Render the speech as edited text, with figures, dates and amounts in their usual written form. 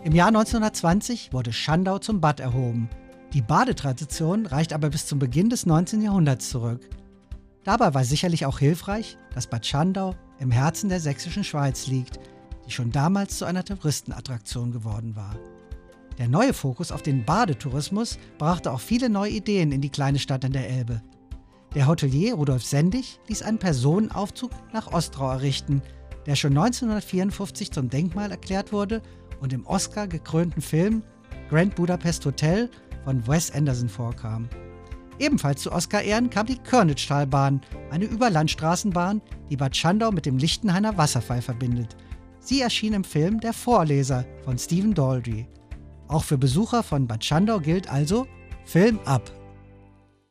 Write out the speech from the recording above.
Im Jahr 1920 wurde Schandau zum Bad erhoben. Die Badetradition reicht aber bis zum Beginn des 19. Jahrhunderts zurück. Dabei war sicherlich auch hilfreich, dass Bad Schandau im Herzen der sächsischen Schweiz liegt, die schon damals zu einer Touristenattraktion geworden war. Der neue Fokus auf den Badetourismus brachte auch viele neue Ideen in die kleine Stadt an der Elbe. Der Hotelier Rudolf Sendig ließ einen Personenaufzug nach Ostrau errichten, der schon 1954 zum Denkmal erklärt wurde und im Oscar-gekrönten Film Grand Budapest Hotel von Wes Anderson vorkam. Ebenfalls zu Oscar-Ehren kam die Körnitschtalbahn, eine Überlandstraßenbahn, die Bad Schandau mit dem Lichtenhainer Wasserfall verbindet. Sie erschien im Film Der Vorleser von Stephen Daldry. Auch für Besucher von Bad Schandau gilt also Film ab!